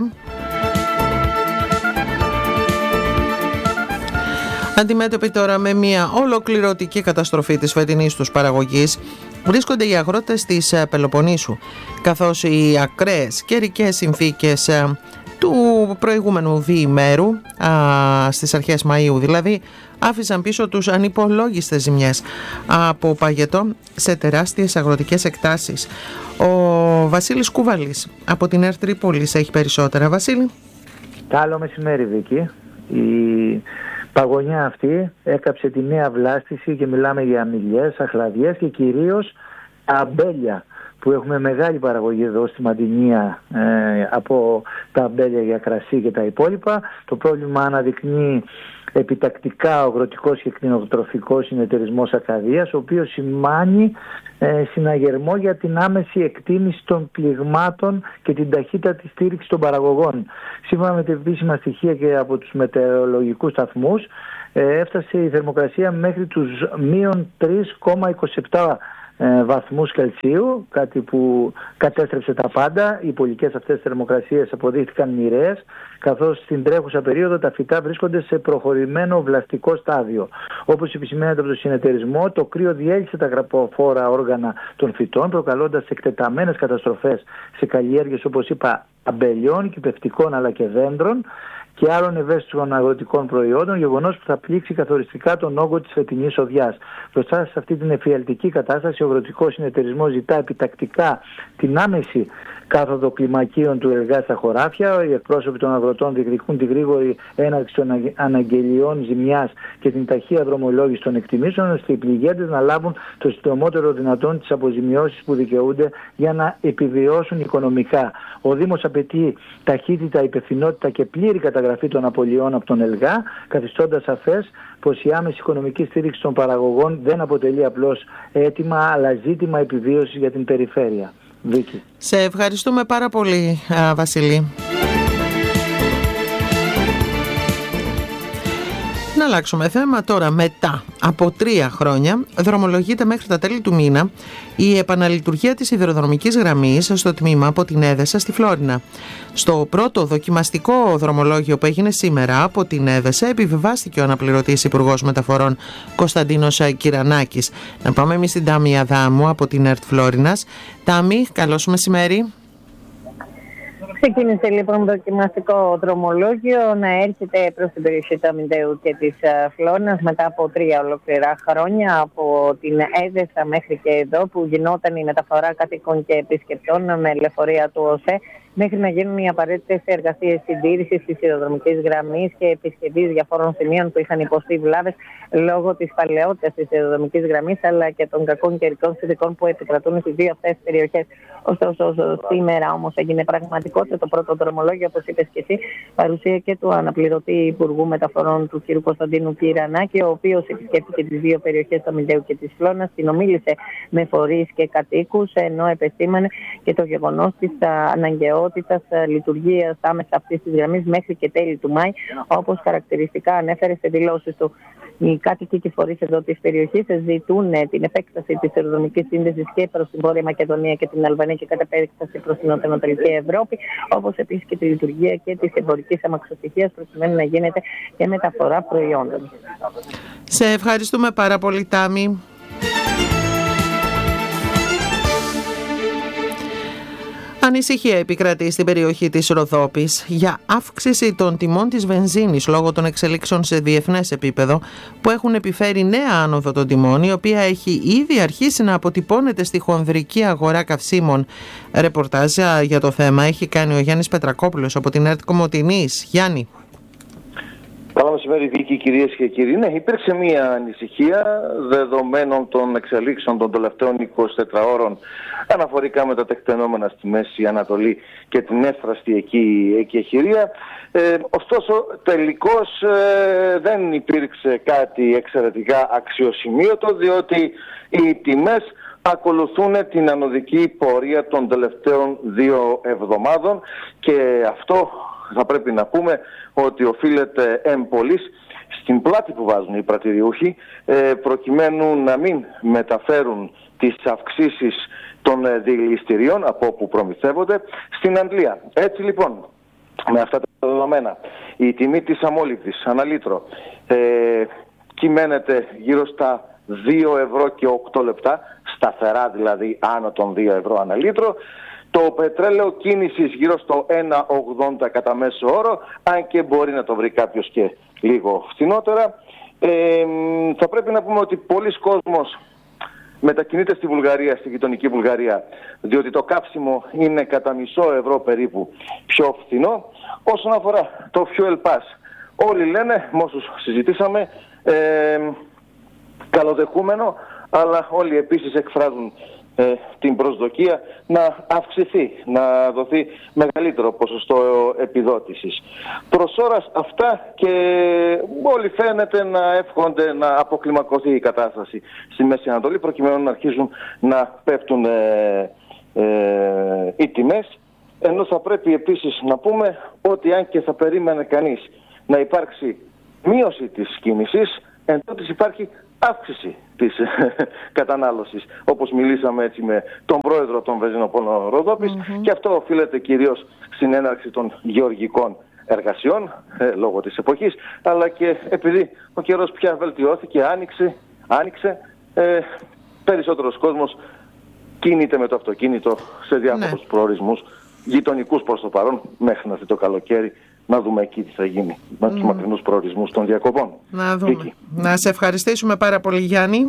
Αντιμέτωποι τώρα με μια ολοκληρωτική καταστροφή της φετινής τους παραγωγής βρίσκονται οι αγρότες της Πελοποννήσου, καθώς οι ακραίες καιρικές συνθήκες του προηγούμενου διημέρου, στις αρχές Μαΐου δηλαδή, άφησαν πίσω τους ανυπολόγιστες ζημιές από παγετό σε τεράστιες αγροτικές εκτάσεις. Ο Βασίλης Κουβαλής από την ΕΡΤ Τρίπολης έχει περισσότερα. Βασίλη. Καλό μεσημέρι, Βίκη. Η παγωνιά αυτή έκαψε τη νέα βλάστηση και μιλάμε για αμυλιές, αχλαδιές και κυρίως αμπέλια, που έχουμε μεγάλη παραγωγή εδώ στη Μαντινία ε, από τα αμπέλια για κρασί και τα υπόλοιπα. Το πρόβλημα αναδεικνύει επιτακτικά ο αγροτικός και κτηνοτροφικός συνεταιρισμός Ακαδείας, ο οποίος σημάνει ε, συναγερμό για την άμεση εκτίμηση των πληγμάτων και την ταχύτατη στήριξη των παραγωγών. Σύμφωνα με τα επίσημα στοιχεία και από τους μετεωρολογικούς σταθμούς, ε, έφτασε η θερμοκρασία μέχρι τους μείον τρία κόμμα είκοσι επτά βαθμούς Κελσίου, κάτι που κατέστρεψε τα πάντα. Οι πολικές αυτές θερμοκρασίες αποδείχθηκαν μοιραίες, καθώς στην τρέχουσα περίοδο τα φυτά βρίσκονται σε προχωρημένο βλαστικό στάδιο. Όπως επισημαίνεται από το συνεταιρισμό, το κρύο διέλυσε τα γραπποφόρα όργανα των φυτών, προκαλώντας εκτεταμένες καταστροφές σε καλλιέργειες, όπως είπα, αμπελιών, κυπευτικών αλλά και δέντρων, και άλλων ευαίσθητων αγροτικών προϊόντων, γεγονός που θα πλήξει καθοριστικά τον όγκο της φετινής οδιάς. Μπροστά σε αυτή την εφιαλτική κατάσταση, ο αγροτικός συνεταιρισμός ζητά επιτακτικά την άμεση κάθοδο κλιμακίων του ΕΛΓΑ στα χωράφια. Οι εκπρόσωποι των αγροτών διεκδικούν τη γρήγορη έναρξη των αναγγελιών ζημιάς και την ταχεία δρομολόγηση των εκτιμήσεων, ώστε οι πληγέντες να λάβουν το συντομότερο δυνατόν τις αποζημιώσεις που δικαιούνται για να επιβιώσουν οικονομικά. Ο Δήμος απαιτεί ταχύτητα, υπευθυνότητα και πλήρη καταγραφή των απολειών από τον ΕΛΓΑ, καθιστώντας σαφές πως η άμεση οικονομική στήριξη των παραγωγών δεν αποτελεί απλώς αίτημα, αλλά ζήτημα επιβίωσης για την περιφέρεια. Βίκη. Σε ευχαριστούμε πάρα πολύ, Βασιλή. Να αλλάξουμε θέμα τώρα. Μετά από τρία χρόνια δρομολογείται μέχρι τα τέλη του μήνα η επαναλειτουργία της σιδηροδρομικής γραμμής στο τμήμα από την Έδεσα στη Φλόρινα. Στο πρώτο δοκιμαστικό δρομολόγιο που έγινε σήμερα από την Έδεσα επιβιβάστηκε ο αναπληρωτής Υπουργός Μεταφορών Κωνσταντίνος Κυρανάκης. Να πάμε εμείς στην Τάμη Αδάμου από την ΕΡΤ Φλόρινας. Τάμη, καλώς μεσημέρι. Ξεκίνησε λοιπόν το δοκιμαστικό δρομολόγιο να έρχεται προς την περιοχή του Αμυντέου και της Φλόρινας μετά από τρία ολοκληρά χρόνια, από την Έδεσα μέχρι και εδώ, που γινόταν η μεταφορά κατοίκων και επισκεπτών με λεωφορεία του ΟΣΕ, μέχρι να γίνουν οι απαραίτητες εργασίες συντήρησης της σιδηροδρομικής γραμμής και επισκευής διαφόρων σημείων που είχαν υποστεί βλάβες λόγω της παλαιότητας της σιδηροδρομικής γραμμής, αλλά και των κακών καιρικών συνθηκών που επικρατούν στις δύο αυτές τις περιοχές. Ωστόσο, σήμερα όμως έγινε πραγματικότητα το πρώτο δρομολόγιο, όπως είπες και εσύ, παρουσία και του αναπληρωτή Υπουργού Μεταφορών του κ. Κωνσταντίνου Κυρανάκη, ο οποίος επισκέφθηκε τις δύο περιοχές του Αμυντέου και της Φλόρινας, συνομίλησε με φορείς και κατοίκους, ενώ επεσήμανε και το γεγονός της αναγκαιότητας λειτουργίας άμεσα αυτής της γραμμής μέχρι και τέλη του Μάη, όπως χαρακτηριστικά ανέφερε σε δηλώσεις του. Οι κάτοικοι και φορείς εδώ της περιοχής ζητούν την επέκταση της σιδηροδρομικής σύνδεσης και προς την Βόρεια Μακεδονία και την Αλβανία και κατά επέκταση προς την Νοτιοανατολική Ευρώπη, όπως επίσης και τη λειτουργία και της εμπορικής αμαξοστοιχείας, προκειμένου να γίνεται και μεταφορά προϊόντων. Σε ευχαριστούμε πάρα πολύ, Τάμη. Ανησυχία επικρατεί στην περιοχή της Ροδόπης για αύξηση των τιμών της βενζίνης λόγω των εξελίξεων σε διεθνές επίπεδο που έχουν επιφέρει νέα άνοδο των τιμών, η οποία έχει ήδη αρχίσει να αποτυπώνεται στη χονδρική αγορά καυσίμων. Ρεπορτάζ για το θέμα έχει κάνει ο Γιάννης Πετρακόπουλος από την ΕΡΤ Κομοτηνής. Γιάννη. Καλό μεσημέρι, Βίκη, κυρίες και κύριοι. Ναι, υπήρξε μια ανησυχία δεδομένων των εξελίξεων των τελευταίων εικοσιτετρών ώρων αναφορικά με τα τεκτενόμενα στη Μέση Ανατολή και την εύθραστη εκεί εκεχηρία. Ε, ωστόσο, τελικώς ε, δεν υπήρξε κάτι εξαιρετικά αξιοσημείωτο, διότι οι τιμές ακολουθούν την ανωδική πορεία των τελευταίων δύο εβδομάδων και αυτό θα πρέπει να πούμε ότι οφείλεται εμπολής στην πλάτη που βάζουν οι πρατηριούχοι προκειμένου να μην μεταφέρουν τις αυξήσεις των διελιστηρίων από όπου προμηθεύονται στην Αγγλία. Έτσι λοιπόν, με αυτά τα δεδομένα, η τιμή της αμόλυβδης ανά λίτρο ε, κυμαίνεται γύρω στα δύο ευρώ και οκτώ λεπτά, σταθερά δηλαδή άνω των δύο ευρώ ανά λίτρο. Το πετρέλαιο κίνησης γύρω στο ένα ογδόντα κατά μέσο όρο, αν και μπορεί να το βρει κάποιος και λίγο φθηνότερα. Ε, θα πρέπει να πούμε ότι πολλοί κόσμος μετακινείται στη Βουλγαρία, στη γειτονική Βουλγαρία, διότι το καύσιμο είναι κατά μισό ευρώ περίπου πιο φθηνό. Όσον αφορά το fuel pass, όλοι λένε, με όσους συζητήσαμε, ε, καλοδεχούμενο, αλλά όλοι επίσης εκφράζουν Ε, την προσδοκία να αυξηθεί, να δοθεί μεγαλύτερο ποσοστό επιδότησης. Προς ώρας αυτά και όλοι φαίνεται να εύχονται να αποκλιμακωθεί η κατάσταση στη Μέση Ανατολή προκειμένου να αρχίζουν να πέφτουν ε, ε, οι τιμές, ενώ θα πρέπει επίσης να πούμε ότι αν και θα περίμενε κανείς να υπάρξει μείωση της κίνησης, εν τότε υπάρχει αύξηση της κατανάλωσης, όπως μιλήσαμε έτσι με τον πρόεδρο των βενζινοπόλων Ροδόπης, mm-hmm. και αυτό οφείλεται κυρίως στην έναρξη των γεωργικών εργασιών ε, λόγω της εποχής, αλλά και επειδή ο καιρός πια βελτιώθηκε, άνοιξε, άνοιξε ε, περισσότερος κόσμος κινείται με το αυτοκίνητο σε διάφορους ναι. προορισμούς γειτονικούς προς το παρόν, μέχρι να έρθει το καλοκαίρι να δούμε εκεί τι θα γίνει με τους mm. μακρινούς προορισμούς των διακοπών. Να δούμε. Εκεί. Να σε ευχαριστήσουμε πάρα πολύ, Γιάννη.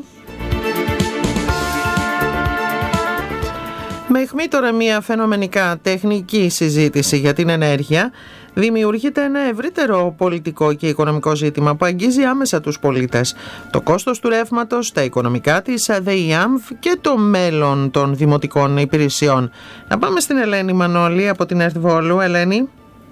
Με αιχμή τώρα μια φαινομενικά τεχνική συζήτηση για την ενέργεια, δημιουργείται ένα ευρύτερο πολιτικό και οικονομικό ζήτημα που αγγίζει άμεσα τους πολίτες. Το κόστος του ρεύματος, τα οικονομικά της ΔΕΙΑΜΒ και το μέλλον των δημοτικών υπηρεσιών. Να πάμε στην Ελένη Μανώλη από την ΕΡΤ Βόλου. Ελένη.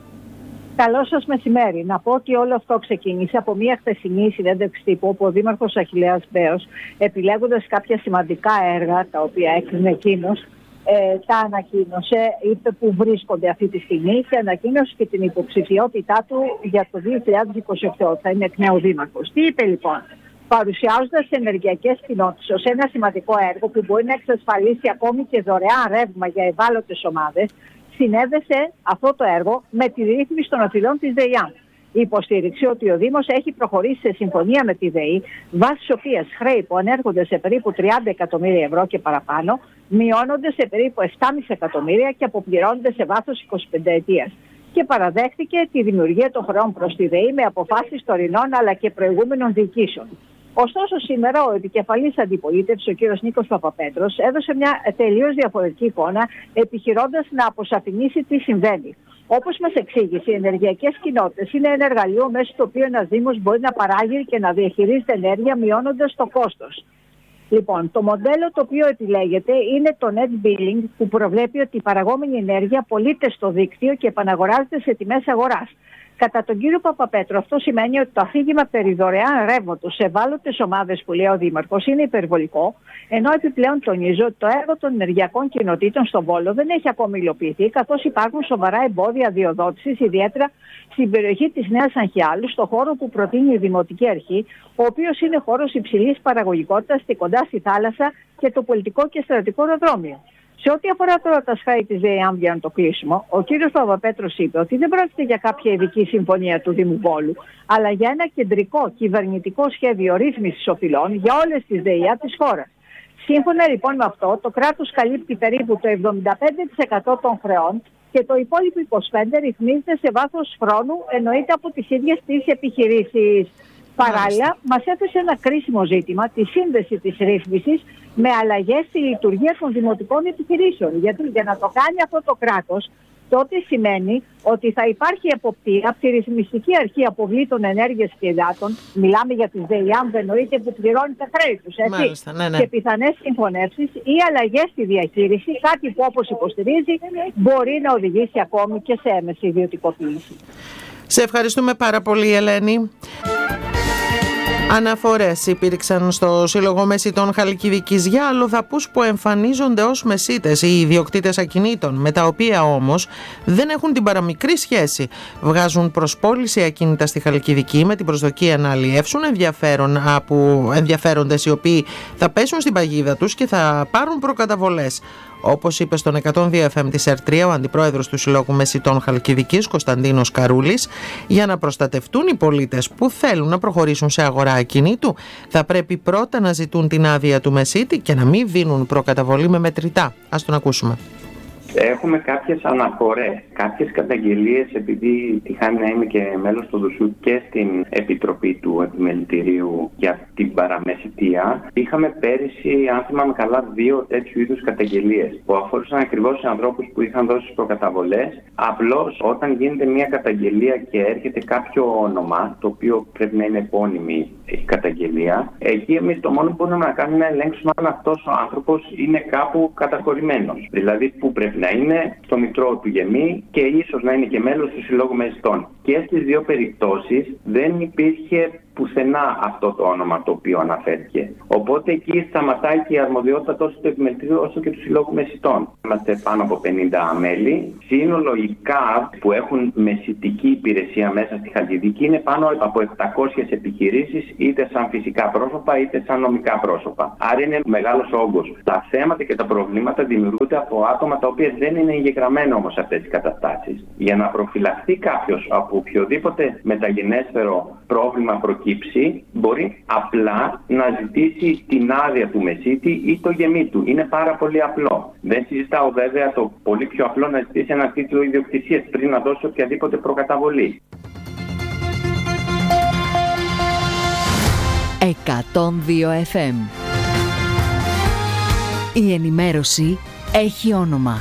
Καλό σας μεσημέρι. Να πω ότι όλο αυτό ξεκίνησε από μια χθεσινή συνέντευξη τύπου όπου ο Δήμαρχος Αχιλλέας Μπέος, επιλέγοντας κάποια σημαντικά έργα τα οποία έκρινε εκείνος, Ε, τα ανακοίνωσε, είπε που βρίσκονται αυτή τη στιγμή και ανακοίνωσε και την υποψηφιότητά του για το δύο χιλιάδες είκοσι οκτώ. Θα είναι εκ νέου δήμαρχος. Τι είπε λοιπόν? Παρουσιάζοντας ενεργειακές κοινότητες ως ένα σημαντικό έργο που μπορεί να εξασφαλίσει ακόμη και δωρεάν ρεύμα για ευάλωτες ομάδες, συνέδεσε αυτό το έργο με τη ρύθμιση των οφειλών της ΔΕΙΑΜ. Υποστήριξε ότι ο Δήμος έχει προχωρήσει σε συμφωνία με τη ΔΕΗ, βάσει της οποίας χρέη που ανέρχονται σε περίπου τριάντα εκατομμύρια ευρώ και παραπάνω, μειώνονται σε περίπου επτά κόμμα πέντε εκατομμύρια και αποπληρώνονται σε βάθος εικοσιπενταετίας. Και παραδέχτηκε τη δημιουργία των χρεών προς τη ΔΕΗ με αποφάσεις τωρινών αλλά και προηγούμενων διοικήσεων. Ωστόσο, σήμερα ο επικεφαλής αντιπολίτευσης, ο κ. Νίκος Παπαπέτρος, έδωσε μια τελείως διαφορετική εικόνα, επιχειρώντας να αποσαφηνίσει τι συμβαίνει. Όπως μας εξήγησε, οι ενεργειακές κοινότητες είναι ένα εργαλείο μέσω του οποίου ένας Δήμος μπορεί να παράγει και να διαχειρίζεται ενέργεια μειώνοντας το κόστος. Λοιπόν, το μοντέλο το οποίο επιλέγεται είναι το net billing, που προβλέπει ότι η παραγόμενη ενέργεια πωλείται στο δίκτυο και επαναγοράζεται σε τιμές αγοράς. Κατά τον κύριο Παπαπέτρο, αυτό σημαίνει ότι το αφήγημα περί δωρεάν ρεύματος σε ευάλωτες ομάδες που λέει ο Δήμαρχος είναι υπερβολικό, ενώ επιπλέον τονίζω ότι το έργο των ενεργειακών κοινοτήτων στον Βόλο δεν έχει ακόμη υλοποιηθεί, καθώς υπάρχουν σοβαρά εμπόδια αδειοδότησης, ιδιαίτερα στην περιοχή της Νέας Αγχιάλου, στο χώρο που προτείνει η Δημοτική Αρχή, ο οποίος είναι χώρος υψηλής παραγωγικότητας και κοντά στη θάλασσα και το πολιτικό και στρατικό αεροδρόμιο. Σε ό,τι αφορά τώρα τα σχέδια της ΔΕΙΑΜ για το κλείσιμο, ο κύριος Παπαπέτρος είπε ότι δεν πρόκειται για κάποια ειδική συμφωνία του Δήμου Βόλου, αλλά για ένα κεντρικό κυβερνητικό σχέδιο ρύθμισης οφειλών για όλες τις ΔΕΙΑ της χώρας. Σύμφωνα λοιπόν με αυτό, το κράτος καλύπτει περίπου το εβδομήντα πέντε τοις εκατό των χρεών και το υπόλοιπο είκοσι πέντε τοις εκατό ρυθμίζεται σε βάθος χρόνου, εννοείται από τις ίδιες τις επιχειρήσεις. Παράλληλα, μας έθεσε ένα κρίσιμο ζήτημα, τη σύνδεση της ρύθμισης με αλλαγές στη λειτουργία των δημοτικών επιχειρήσεων. Γιατί για να το κάνει αυτό το κράτος, τότε σημαίνει ότι θα υπάρχει εποπτεία από τη ρυθμιστική αρχή αποβλήτων ενέργειας και υδάτων. Μιλάμε για τις ΔΕΙΑΜ, εννοείται, που πληρώνει τα χρέη τους, έτσι. Μάλιστα, ναι, ναι. Και πιθανές συγχωνεύσεις ή αλλαγές στη διαχείριση, κάτι που όπως υποστηρίζει μπορεί να οδηγήσει ακόμη και σε έμεση ιδιωτικοποίηση. Σε ευχαριστούμε πάρα πολύ, Ελένη. Αναφορές υπήρξαν στο Σύλλογο Μεσιτών Χαλκιδικής για αλλοδαπούς που εμφανίζονται ως μεσίτες ή ιδιοκτήτες ακινήτων, με τα οποία όμως δεν έχουν την παραμικρή σχέση. Βγάζουν προς πώληση ακίνητα στη Χαλκιδική με την προσδοκία να αλλιεύσουν ενδιαφέρον από ενδιαφέροντες οι οποίοι θα πέσουν στην παγίδα τους και θα πάρουν προκαταβολές. Όπως είπε στον εκατόν δύο εφ εμ της ΕΡΤ τρία ο αντιπρόεδρος του Συλλόγου Μεσιτών Χαλκιδικής, Κωνσταντίνος Καρούλης, για να προστατευτούν οι πολίτες που θέλουν να προχωρήσουν σε αγορά ακινήτου, θα πρέπει πρώτα να ζητούν την άδεια του μεσίτη και να μην δίνουν προκαταβολή με μετρητά. Ας τον ακούσουμε. Έχουμε κάποιες αναφορές, κάποιες καταγγελίες, επειδή τυχάνει να είμαι και μέλος του ΔΟΣΟΥ και στην Επιτροπή του Επιμελητηρίου για την παραμεσιτεία. Είχαμε πέρυσι, αν θυμάμαι καλά, δύο τέτοιου είδους καταγγελίες που αφορούσαν ακριβώς σε ανθρώπους που είχαν δώσει προκαταβολές. Απλώς όταν γίνεται μια καταγγελία και έρχεται κάποιο όνομα, το οποίο πρέπει να είναι επώνυμη η καταγγελία, εκεί εμείς το μόνο που μπορούμε να κάνουμε είναι να ελέγξουμε αν αυτός ο άνθρωπος είναι κάπου καταχωρημένος. Δηλαδή, που πρέπει να είναι στο μητρό του γεμί και ίσως να είναι και μέλος του Συλλόγου Μεσιτών. Και στις δύο περιπτώσεις δεν υπήρχε πουθενά αυτό το όνομα το οποίο αναφέρθηκε. Οπότε εκεί σταματάει και η αρμοδιότητα τόσο του Επιμελητηρίου όσο και του Συλλόγου Μεσιτών. Είμαστε πάνω από πενήντα μέλη. Σύνολο οι ΚΑΒ που έχουν μεσιτική υπηρεσία μέσα στη Χαλκιδική είναι πάνω από επτακόσιες επιχειρήσεις, είτε σαν φυσικά πρόσωπα είτε σαν νομικά πρόσωπα. Άρα είναι μεγάλος όγκος. Τα θέματα και τα προβλήματα δημιουργούνται από άτομα τα οποία δεν είναι εγγεγραμμένα όμως σε αυτές τις καταστάσεις. Για να προφυλαχθεί κάποιος από οποιοδήποτε μεταγενέστερο πρόβλημα προκειμένου προκύψει, μπορεί απλά να ζητήσει την άδεια του μεσίτη ή το γεμί του. Είναι πάρα πολύ απλό. Δεν συζητάω βέβαια το πολύ πιο απλό να ζητήσει ένα τίτλο ιδιοκτησίας πριν να δώσει οποιαδήποτε προκαταβολή. εκατόν δύο εφ εμ. Η ενημέρωση έχει όνομα.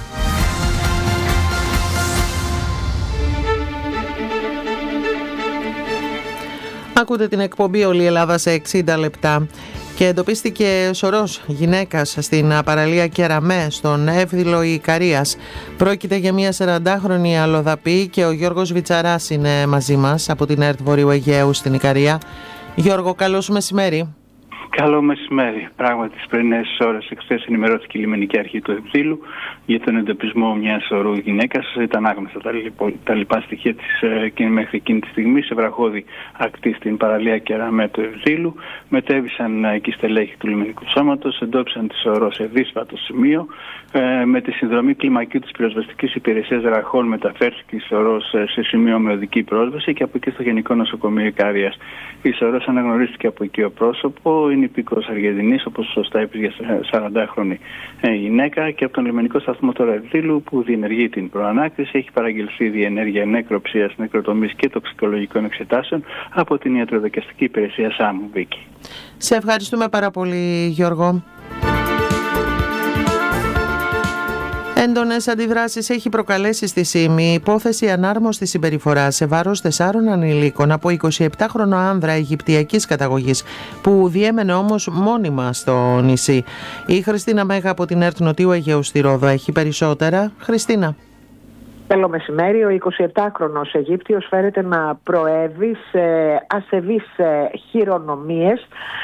Ακούτε την εκπομπή «Όλη η Ελλάδα σε εξήντα λεπτά» και εντοπίστηκε σωρός γυναίκας στην παραλία Κεραμέ, στον Εύδηλο Ικαρίας. Πρόκειται για μια σαραντάχρονη αλλοδαπή και ο Γιώργος Βιτσαράς είναι μαζί μας από την ΕΡΤ Βορείου Αιγαίου στην Ικαρία. Γιώργο, καλώς μεσημέρι. Καλό μεσημέρι. Πράγματι, τις πρωινές ώρες εχθές ενημερώθηκε η λιμενική αρχή του Ευδήλου για τον εντοπισμό μιας σωρού γυναίκας. Ήταν άγνωστα τα, λοιπό, τα λοιπά στοιχεία της ε, μέχρι εκείνη τη στιγμή σε βραχώδη ακτή στην παραλία Κεραμέ του Ευδήλου. Μετέβησαν ε, εκεί στελέχη του λιμενικού σώματος, εντόπισαν τη σωρό σε δύσβατο σημείο. Ε, με τη συνδρομή κλιμακίου της πυροσβεστικής υπηρεσίας Ραχών μεταφέρθηκε η σωρός ε, σε σημείο με οδική πρόσβαση και από εκεί στο Γενικό Νοσοκομείο Ικαρίας. Η σωρός αναγνωρίστηκε από οικείο πρόσωπο. Είναι υπήκοος Αργεντινής, όπως σωστά είπες, για σαραντάχρονη γυναίκα, και από τον λιμενικό σταθμό τώρα Ευδήλου που διενεργεί την προανάκριση έχει παραγγελθεί διενέργεια νεκροψίας, νεκροτομής και τοξικολογικών εξετάσεων από την ιατροδικαστική υπηρεσία ΣΑΜ. Βίκη. Σε ευχαριστούμε πάρα πολύ, Γιώργο. Έντονες αντιδράσεις έχει προκαλέσει στη ΣΥΜΗ η υπόθεση ανάρμοστης συμπεριφοράς σε βάρος τεσσάρων ανηλίκων από εικοσιεπτάχρονο άνδρα Αιγυπτιακής καταγωγής που διέμενε όμως μόνιμα στο νησί. Η Χριστίνα Μέγα από την ΕΡΤ Νοτιού Αιγαίου στη Ρόδο έχει περισσότερα. Χριστίνα. Καλό μεσημέρι. Ο εικοσιεπτάχρονος Αιγύπτιος φέρεται να προέβη σε ασεβείς χειρονομίες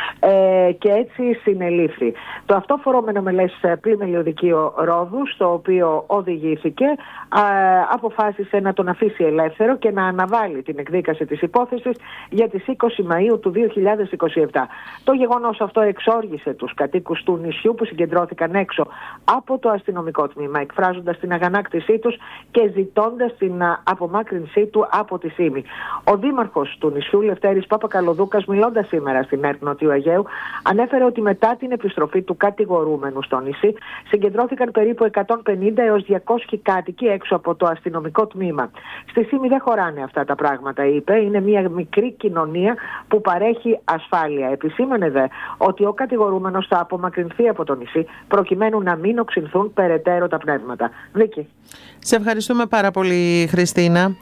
ε, και έτσι συνελήφθη. Το αυτόφορο μενομελές πλημελιωδικείο Ρόδου, στο οποίο οδηγήθηκε, α, αποφάσισε να τον αφήσει ελεύθερο και να αναβάλει την εκδίκαση της υπόθεσης για τις είκοσι Μαΐου του δύο χιλιάδες είκοσι επτά. Το γεγονός αυτό εξόργησε τους κατοίκους του νησιού που συγκεντρώθηκαν έξω από το αστυνομικό τμήμα, εκφράζοντας την αγανάκτησή τους και ζητώντας την απομάκρυνσή του από τη ΣΥΜΗ. Ο δήμαρχος του νησιού, Λευτέρης Παπακαλοδούκας, μιλώντας σήμερα στην ΕΡΤ Νοτιού Αιγαίου, ανέφερε ότι μετά την επιστροφή του κατηγορούμενου στο νησί συγκεντρώθηκαν περίπου εκατόν πενήντα έως διακόσιοι κάτοικοι έξω από το αστυνομικό τμήμα. Στη ΣΥΜΗ δεν χωράνε αυτά τα πράγματα, είπε. Είναι μια μικρή κοινωνία που παρέχει ασφάλεια. Επισήμανε δε ότι ο κατηγορούμενος θα απομακρυνθεί από το νησί προκειμένου να μην οξυνθούν περαιτέρω τα πνεύματα. Βίκη. Σε ευχαριστούμε πάρα πολύ, Χριστίνα.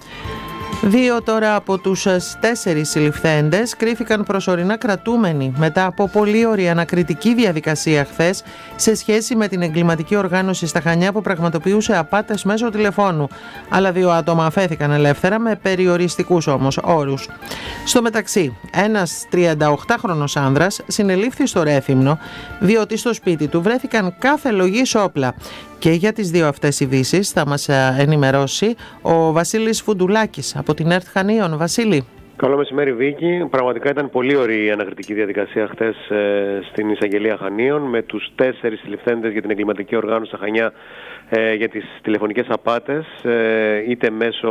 Δύο τώρα από τους τέσσερις συλληφθέντες κρίθηκαν προσωρινά κρατούμενοι μετά από πολύ ωραία ανακριτική διαδικασία χθες σε σχέση με την εγκληματική οργάνωση στα Χανιά που πραγματοποιούσε απάτες μέσω τηλεφώνου. Άλλα δύο άτομα αφέθηκαν ελεύθερα με περιοριστικούς όμως όρους. Στο μεταξύ, ένας τριανταοκτάχρονος άνδρας συνελήφθη στο Ρέθυμνο διότι στο σπίτι του βρέθηκαν κάθε λογής όπλα. Και για τις δύο αυτές ειδήσεις θα μας ενημερώσει ο Βασίλης Φουντουλάκης από την ΕΡΤ Χανίων. Βασίλη. Καλό μεσημέρι, Βίκη. Πραγματικά ήταν πολύ ωραία η ανακριτική διαδικασία χθες ε, στην εισαγγελία Χανίων με τους τέσσερις συλληφθέντες για την εγκληματική οργάνωση στα Χανιά ε, για τις τηλεφωνικές απάτες, ε, είτε μέσω,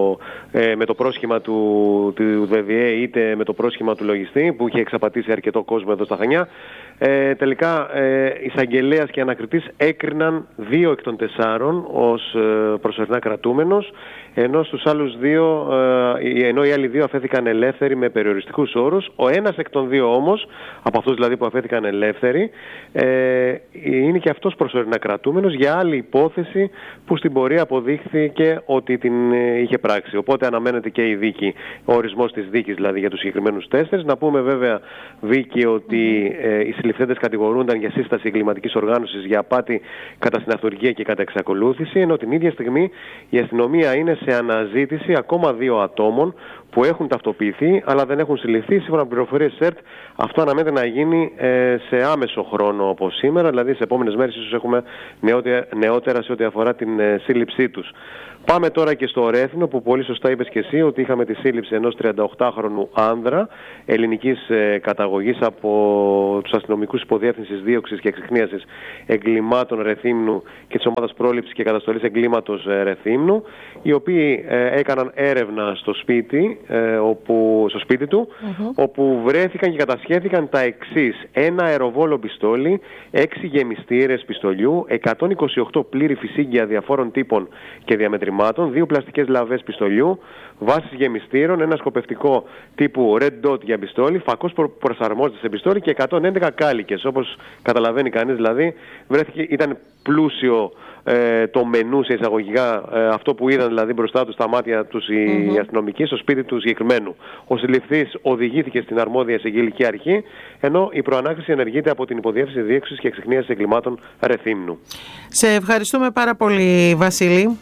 ε, με το πρόσχημα του, του ΒΒΕ είτε με το πρόσχημα του λογιστή που είχε εξαπατήσει αρκετό κόσμο εδώ στα Χανιά. Ε, τελικά, ε, εισαγγελέας και ανακριτής έκριναν δύο εκ των τεσσάρων ως ε, προσωρινά κρατούμενος, ενώ στους άλλους δύο, ε, ενώ οι άλλοι δύο αφέθηκαν ελεύθεροι με περιοριστικούς όρους. Ο ένας εκ των δύο όμως, από αυτούς δηλαδή που αφέθηκαν ελεύθεροι, ε, είναι και αυτός προσωρινά κρατούμενος για άλλη υπόθεση που στην πορεία αποδείχθηκε ότι την ε, είχε πράξει. Οπότε αναμένεται και η δίκη, ο ορισμός της δίκης δηλαδή για τους συγκεκριμένους τέσσερις. Να πούμε βέβαια, Βίκη, ότι ε, οι συλληφθέντες κατηγορούνταν για σύσταση εγκληματικής οργάνωσης για απάτη κατά συναυτουργία και κατά εξακολούθηση, ενώ την ίδια στιγμή η αστυνομία είναι σε αναζήτηση ακόμα δύο ατόμων που έχουν ταυτοποιηθεί αλλά δεν έχουν συλληφθεί. Σύμφωνα με πληροφορίες ΣΕΡΤ, αυτό αναμένεται να γίνει ε, σε άμεσο χρόνο από σήμερα, δηλαδή σε επόμενες μέρες ίσως έχουμε νεότερα, νεότερα σε ό,τι αφορά την ε, σύλληψή τους. Πάμε τώρα και στο Ρέθυμνο, που πολύ σωστά είπες και εσύ ότι είχαμε τη σύλληψη ενός τριανταοκτάχρονου άνδρα ελληνικής ε, καταγωγής από τους αστυνομικούς υποδιεύθυνσης δίωξης και εξυχνίασης εγκλημάτων Ρεθύμνου και της ομάδας πρόληψης και καταστολής εγκλήματος ε, Ρεθύμνου, οι οποίοι ε, έκαναν έρευνα στο σπίτι πιστόλι ε, όπου, στο σπίτι του, mm-hmm. όπου βρέθηκαν και κατασχέθηκαν τα εξής: ένα αεροβόλο πιστόλι, έξι γεμιστήρες πιστολιού, εκατόν είκοσι οκτώ πλήρη φυσίγγια διαφόρων τύπων και διαμετρημάτων, δύο πλαστικές λαβές πιστολιού, βάσεις γεμιστήρων, ένα σκοπευτικό τύπου Red Dot για πιστόλι, φακός προ, προσαρμόζεται σε πιστόλι και εκατόν έντεκα κάλικες. Όπως καταλαβαίνει κανείς, δηλαδή, βρέθηκε, ήταν πλούσιο ε, το μενού σε εισαγωγικά, ε, αυτό που είδαν δηλαδή μπροστά τους στα μάτια τους οι mm-hmm. αστυνομικοί στο σπίτι του συγκεκριμένου. Ο συλληφθής οδηγήθηκε στην αρμόδια εισαγγελική αρχή, ενώ η προανάκριση ενεργείται από την Υποδιεύθυνση Δίωξης και Εξυχνίασης Εγκλημάτων Ρεθύμνου. Σε ευχαριστούμε πάρα πολύ, Βασίλη.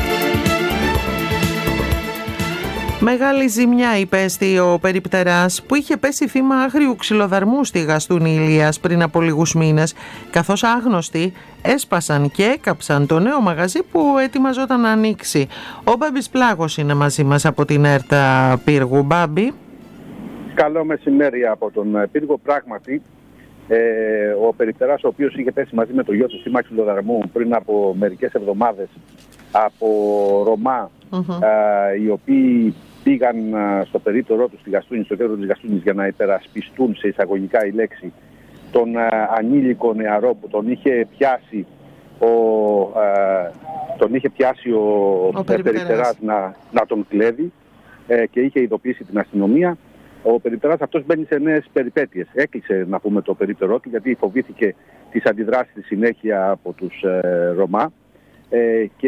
Μεγάλη ζημιά υπέστη ο περιπτεράς που είχε πέσει θύμα άγριου ξυλοδαρμού στη Γαστούνη Ηλίας πριν από λίγους μήνες, καθώς άγνωστοι έσπασαν και έκαψαν το νέο μαγαζί που ετοιμαζόταν να ανοίξει. Ο Μπάμπης Πλάγος είναι μαζί μας από την Έρτα Πύργου. Μπάμπη. Καλό μεσημέρι από τον Πύργο. Πράγματι, ε, ο περιπτεράς, ο οποίος είχε πέσει μαζί με το γιο του θύμα ξυλοδαρμού πριν από μερικές εβδομάδες από Ρωμά, mm-hmm. ε, οι οποίοι πήγαν στο περίπτερό του στη Γαστούνη, στο κέντρο της Γαστούνης, για να υπερασπιστούν, σε εισαγωγικά η λέξη, τον α, ανήλικο νεαρό που τον είχε πιάσει ο, α, τον είχε πιάσει ο, ο περιπτεράς να, να τον κλέβει ε, και είχε ειδοποιήσει την αστυνομία. Ο περιπτεράς αυτός μπαίνει σε νέες περιπέτειες. Έκλεισε, να πούμε, το περίπτερό του, γιατί φοβήθηκε τις αντιδράσεις στη συνέχεια από τους ε, Ρωμά. Ε, και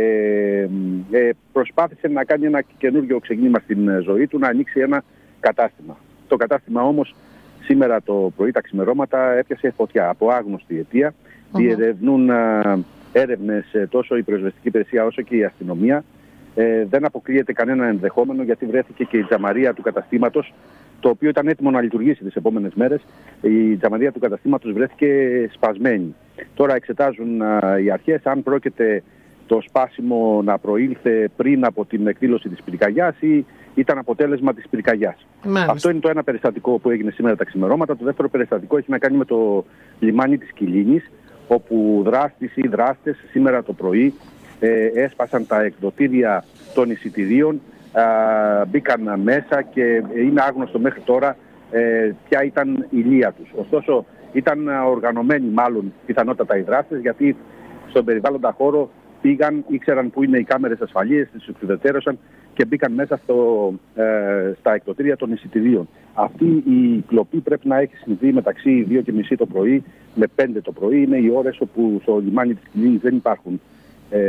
ε, προσπάθησε να κάνει ένα καινούργιο ξεκίνημα στην ζωή του, να ανοίξει ένα κατάστημα. Το κατάστημα όμως σήμερα το πρωί, τα ξημερώματα, έπιασε φωτιά από άγνωστη αιτία. Uh-huh. Διερευνούν ε, έρευνες τόσο η πυροσβεστική υπηρεσία όσο και η αστυνομία. Ε, δεν αποκλείεται κανένα ενδεχόμενο, γιατί βρέθηκε και η τζαμαρία του καταστήματος, το οποίο ήταν έτοιμο να λειτουργήσει τις επόμενες μέρες. Η τζαμαρία του καταστήματος βρέθηκε σπασμένη. Τώρα εξετάζουν α, οι αρχές αν πρόκειται το σπάσιμο να προήλθε πριν από την εκδήλωση της πυρκαγιάς ή ήταν αποτέλεσμα της πυρκαγιάς. Αυτό είναι το ένα περιστατικό που έγινε σήμερα τα ξημερώματα. Το δεύτερο περιστατικό έχει να κάνει με το λιμάνι της Κιλίνης, όπου δράστης ή δράστες σήμερα το πρωί ε, έσπασαν τα εκδοτήρια των εισιτηρίων, α, μπήκαν μέσα και είναι άγνωστο μέχρι τώρα ε, ποια ήταν η λία τους. Ωστόσο, ήταν οργανωμένοι μάλλον πιθανότατα οι δράστες, γιατί στον περιβάλλοντα χώρο πήγαν, ήξεραν που είναι οι κάμερες ασφαλείας, τις εξουδετερώσαν και μπήκαν μέσα στο, ε, στα εκδοτήρια των εισιτηρίων. Αυτή η κλοπή πρέπει να έχει συμβεί μεταξύ δύο και μισή το πρωί με πέντε το πρωί. Είναι οι ώρες όπου στο λιμάνι της Κιλίνης δεν υπάρχουν ε,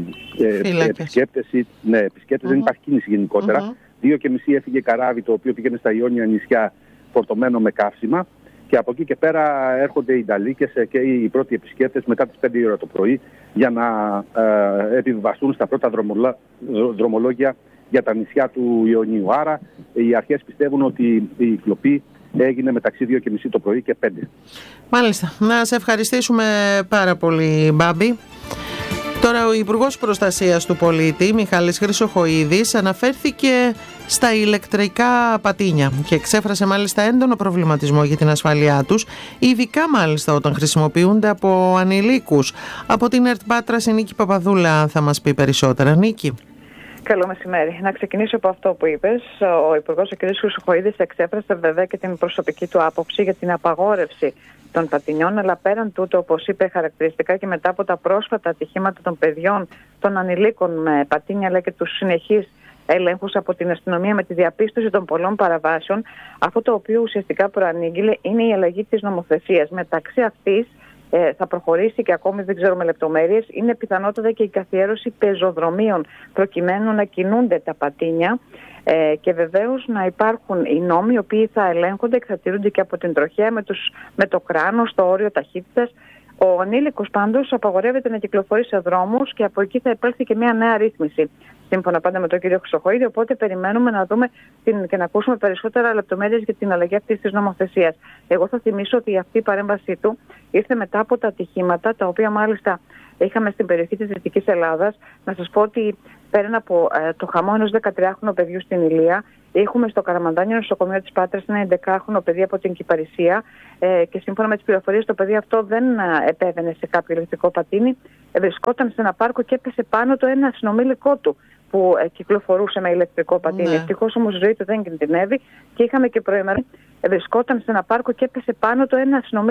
ε, επισκέπτες, ναι, επισκέπτες mm-hmm. δεν υπάρχει κίνηση γενικότερα. Mm-hmm. Δύο και μισή έφυγε καράβι, το οποίο πήγαινε στα Ιόνια νησιά φορτωμένο με καύσιμα. Και από εκεί και πέρα έρχονται οι Ιταλίκες και οι πρώτοι επισκέπτες μετά τις πέντε η ώρα το πρωί για να ε, επιβιβαστούν στα πρώτα δρομολά, δρομολόγια για τα νησιά του Ιωνίου. Άρα οι αρχές πιστεύουν ότι η κλοπή έγινε μεταξύ δύο και μισή το πρωί και πέντε. Μάλιστα. Να σε ευχαριστήσουμε πάρα πολύ, Μπάμπη. Τώρα ο Υπουργός Προστασίας του Πολίτη, Μιχάλης Χρυσοχοΐδης, αναφέρθηκε στα ηλεκτρικά πατίνια και εξέφρασε μάλιστα έντονο προβληματισμό για την ασφαλειά τους, ειδικά μάλιστα όταν χρησιμοποιούνται από ανηλίκους. Από την ΕΡΤ Πάτρας η Νίκη Παπαδούλα θα μας πει περισσότερα. Νίκη. Καλό μεσημέρι. Να ξεκινήσω από αυτό που είπες. Ο Υπουργός ο κ. Χρυσοχοΐδης εξέφρασε βέβαια και την προσωπική του άποψη για την απαγόρευση των πατινιών, αλλά πέραν τούτου, όπως είπε χαρακτηριστικά και μετά από τα πρόσφατα ατυχήματα των παιδιών, των ανηλίκων με πατίνια, αλλά και τους συνεχείς ελέγχους από την αστυνομία με τη διαπίστωση των πολλών παραβάσεων, αυτό το οποίο ουσιαστικά προανήγγειλε είναι η αλλαγή της νομοθεσίας. Μεταξύ αυτής ε, θα προχωρήσει και ακόμη δεν ξέρουμε λεπτομέρειες, είναι πιθανότατα και η καθιέρωση πεζοδρομίων προκειμένου να κινούνται τα πατίνια. Ε, και βεβαίως να υπάρχουν οι νόμοι οι οποίοι θα ελέγχονται και θα τηρούνται και από την τροχέα με, τους, με το κράνος, το όριο ταχύτητας. Ο ανήλικος πάντως απαγορεύεται να κυκλοφορεί σε δρόμους και από εκεί θα υπάρξει και μια νέα ρύθμιση, σύμφωνα πάντα με τον κύριο Χρυσοχοΐδη. Οπότε περιμένουμε να δούμε την, και να ακούσουμε περισσότερα λεπτομέρειες για την αλλαγή αυτής της νομοθεσίας. Εγώ θα θυμίσω ότι αυτή η παρέμβασή του ήρθε μετά από τα ατυχήματα, τα οποία μάλιστα είχαμε στην περιοχή της Δυτικής Ελλάδας. Να σας πω ότι πέραν από ε, το χαμό ενός δεκατριάχρονου παιδιού στην Ηλία, έχουμε στο Καραμαντάνιο νοσοκομείο της Πάτρας ένα έντεκαχρονο παιδί από την Κυπαρισία ε, και σύμφωνα με τις πληροφορίες το παιδί αυτό δεν ε, επέβαινε σε κάποιο ηλεκτρικό πατίνι, ε, βρισκόταν σε ένα πάρκο και έπεσε πάνω το ένα συνομήλικό του, που ε, κυκλοφορούσε με ηλεκτρικό πατίνι. Ναι. Ευτυχώς όμως η ζωή του δεν κινδυνεύει και είχαμε και προημερών. Βρισκόταν σε ένα πάρκο και έπεσε πάνω του ένας, νομίζω,